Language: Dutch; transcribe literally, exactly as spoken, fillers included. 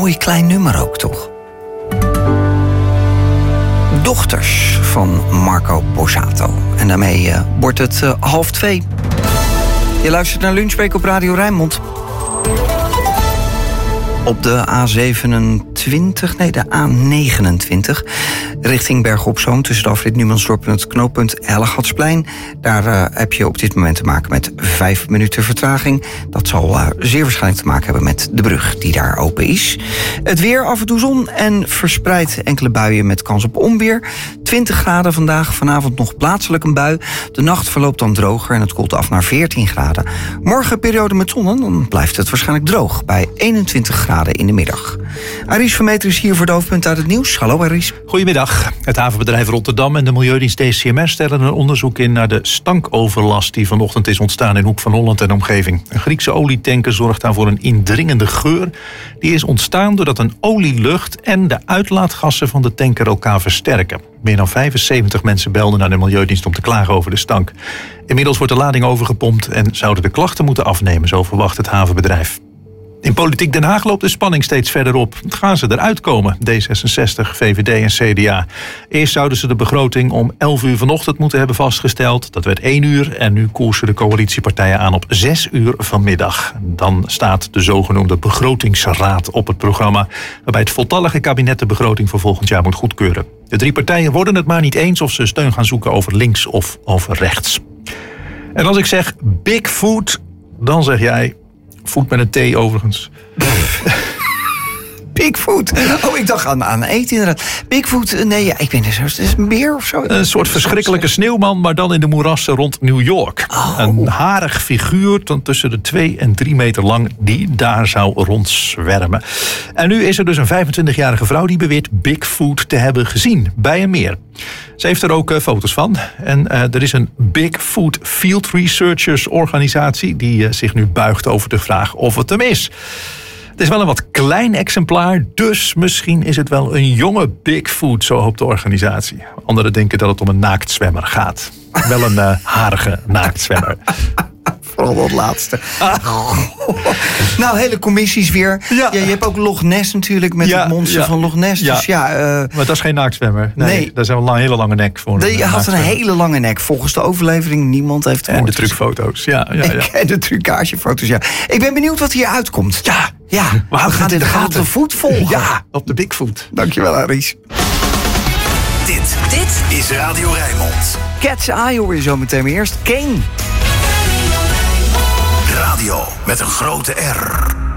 mooi klein nummer ook, toch? Dochters van Marco Borsato. En daarmee uh, wordt het uh, half twee. Je luistert naar Lunchbreak op Radio Rijnmond. Op de A zevenentwintig, nee de A negenentwintig... richting Bergen op Zoom tussen de afrit Numansdorp en het knooppunt Hellegatsplein. Daar uh, heb je op dit moment te maken met vijf minuten vertraging. Dat zal uh, zeer waarschijnlijk te maken hebben met de brug die daar open is. Het weer, af en toe zon en verspreid enkele buien met kans op onweer. twintig graden vandaag, vanavond nog plaatselijk een bui. De nacht verloopt dan droger en het koelt af naar veertien graden. Morgen periode met zon, dan blijft het waarschijnlijk droog bij eenentwintig graden in de middag. Aries Vermeter is hier voor de hoofdpunt uit het nieuws. Hallo Aries. Goedemiddag. Het havenbedrijf Rotterdam en de Milieudienst D C M R stellen een onderzoek in naar de stankoverlast die vanochtend is ontstaan in Hoek van Holland en omgeving. Een Griekse olietanker zorgt daar voor een indringende geur. Die is ontstaan doordat een olielucht en de uitlaatgassen van de tanker elkaar versterken. Meer dan vijfenzeventig mensen belden naar de Milieudienst om te klagen over de stank. Inmiddels wordt de lading overgepompt en zouden de klachten moeten afnemen, zo verwacht het havenbedrijf. In Politiek Den Haag loopt de spanning steeds verder op. Gaan ze eruit komen, D zesenzestig, V V D en C D A? Eerst zouden ze de begroting om elf uur vanochtend moeten hebben vastgesteld. Dat werd één uur en nu koersen de coalitiepartijen aan op zes uur vanmiddag. Dan staat de zogenoemde begrotingsraad op het programma, waarbij het voltallige kabinet de begroting voor volgend jaar moet goedkeuren. De drie partijen worden het maar niet eens of ze steun gaan zoeken over links of over rechts. En als ik zeg Bigfoot, dan zeg jij... Food met een T overigens. Bigfoot. Oh, ik dacht aan, aan eten inderdaad. Bigfoot, nee, ja, ik weet niet zo. Het is een beer of zo. Een soort verschrikkelijke sneeuwman, maar dan in de moerassen rond New York. Oh. Een harig figuur dan tussen de twee en drie meter lang die daar zou rondzwermen. En nu is er dus een vijfentwintigjarige vrouw die beweert Bigfoot te hebben gezien bij een meer. Ze heeft er ook uh, foto's van. En uh, er is een Bigfoot Field Researchers organisatie die uh, zich nu buigt over de vraag of het hem is. Het is wel een wat klein exemplaar, dus misschien is het wel een jonge Bigfoot, zo hoopt de organisatie. Anderen denken dat het om een naaktzwemmer gaat. Wel een uh, harige naaktzwemmer. Vooral dat laatste. Ah. Nou, hele commissies weer. Ja. Ja, je hebt ook Loch Ness natuurlijk, met ja, het monster ja. van Loch Ness. Ja. Dus ja, uh, maar dat is geen naaktzwemmer. Nee, nee. Dat is een hele lange nek voor. Je had een hele lange nek, volgens de overlevering. Niemand heeft het. En de trucfoto's. Ja, ja, ja. En de trucagefoto's, ja. Ik ben benieuwd wat hier uitkomt. Ja, ja. We, we gaan dit op de voet volgen. Ja, op de Bigfoot. Dankjewel, Aries. Dit, dit is Radio Rijnmond. Cat's Eye hoor je zo meteen, maar eerst Kane. Radio met een grote R.